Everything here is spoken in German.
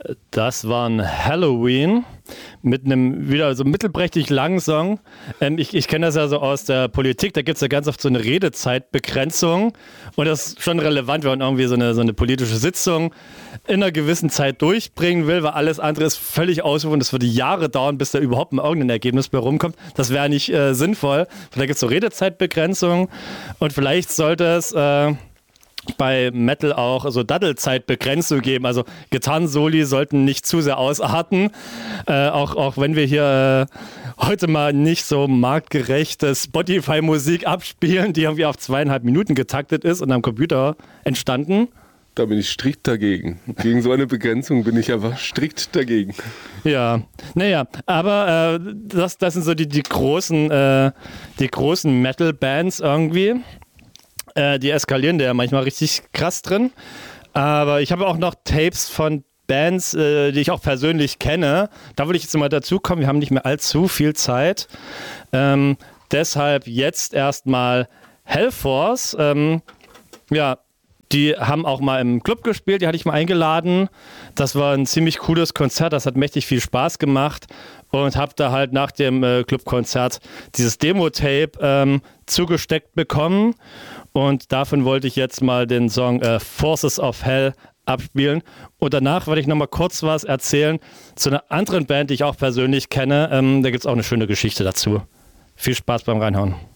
Das war ein Halloween mit einem wieder so mittelprächtig langen Song. Ich kenne das ja so aus der Politik, da gibt es ja ganz oft so eine Redezeitbegrenzung und das ist schon relevant, wenn man irgendwie so eine politische Sitzung in einer gewissen Zeit durchbringen will, weil alles andere ist völlig ausgewogen. Das würde Jahre dauern, bis da überhaupt mal irgendein Ergebnis bei rumkommt. Das wäre nicht sinnvoll. Da gibt es so Redezeitbegrenzungen und vielleicht sollte es bei Metal auch so Daddelzeitbegrenzung geben. Also Gitarrensoli sollten nicht zu sehr ausarten. Auch wenn wir hier heute mal nicht so marktgerechte Spotify-Musik abspielen, die irgendwie auf 2,5 Minuten getaktet ist und am Computer entstanden. Da bin ich strikt dagegen. Gegen so eine Begrenzung bin ich einfach strikt dagegen. Ja, naja, aber das sind so die großen Metal-Bands irgendwie. Die eskalieren da ja manchmal richtig krass drin. Aber ich habe auch noch Tapes von Bands, die ich auch persönlich kenne. Da würde ich jetzt mal dazu kommen. Wir haben nicht mehr allzu viel Zeit. Deshalb jetzt erstmal Hellforce. Die haben auch mal im Club gespielt, die hatte ich mal eingeladen. Das war ein ziemlich cooles Konzert, das hat mächtig viel Spaß gemacht und habe da halt nach dem Clubkonzert dieses Demo-Tape zugesteckt bekommen und davon wollte ich jetzt mal den Song Forces of Hell abspielen und danach werde ich nochmal kurz was erzählen zu einer anderen Band, die ich auch persönlich kenne. Da gibt es auch eine schöne Geschichte dazu. Viel Spaß beim Reinhauen.